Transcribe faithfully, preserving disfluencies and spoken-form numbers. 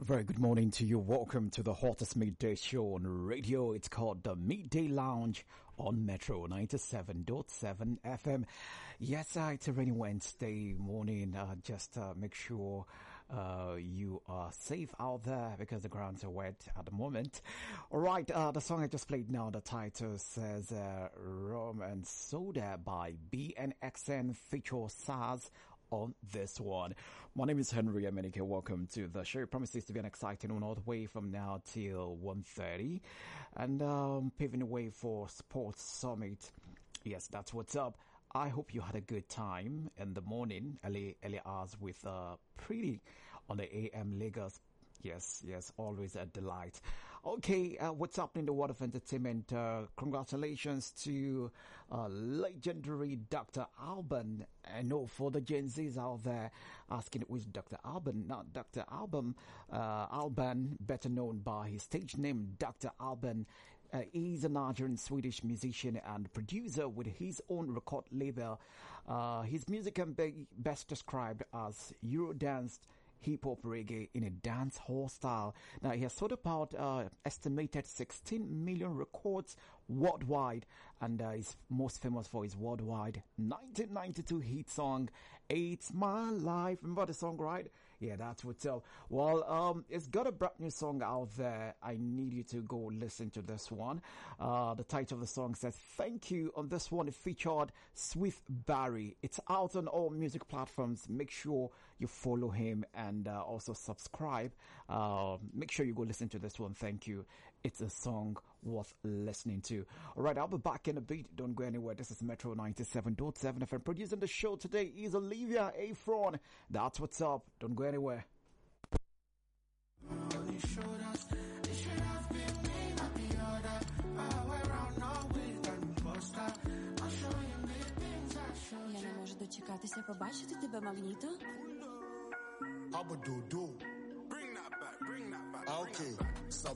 Very good morning to you. Welcome to the hottest midday show on radio. It's called the Midday Lounge on Metro ninety-seven point seven F M. Yes, uh, it's a rainy Wednesday morning. Uh, just uh, make sure uh, you are safe out there because the grounds are wet at the moment. All right, uh, the song I just played now, the title says uh, Rum and Soda by B N X N feature SARS on this one. My name is Henry Amenike. Welcome to the show. It promises to be an exciting one all the way from now till one thirty, and um, paving the way for Sports Summit. Yes, that's what's up. I hope you had a good time in the morning, early, early hours with uh, Pretty on the A M Lagos. Yes, yes, always a delight. Okay, uh, what's up in the world of entertainment? Uh, congratulations to uh, legendary Doctor Alban. I know for the Gen Zs out there asking who is Doctor Alban, not Doctor Alban, uh, Alban, better known by his stage name, Doctor Alban. Uh, he's a Nigerian Swedish musician and producer with his own record label. Uh, his music can be best described as Eurodance, hip-hop reggae in a dance hall style. Now, he has sold about uh, estimated sixteen million records worldwide, and uh, is most famous for his worldwide nineteen ninety-two hit song, It's My Life. Remember the song, right? Yeah, that's what's up. Well, um, it's got a brand new song out there. I need you to go listen to this one. Uh, the title of the song says, Thank You. On this one, it featured Swift Barry. It's out on all music platforms. Make sure you follow him and And uh, also subscribe. Uh, make sure you go listen to this one. Thank you. It's a song worth listening to. All right, I'll be back in a bit. Don't go anywhere. This is Metro ninety-seven point seven F M. Producing the show today is Olivia Afron. That's what's up. Don't go anywhere. Я не можу дочекатися побачити тебе, Магніто. Abba do do. Bring that back, bring that back. Okay.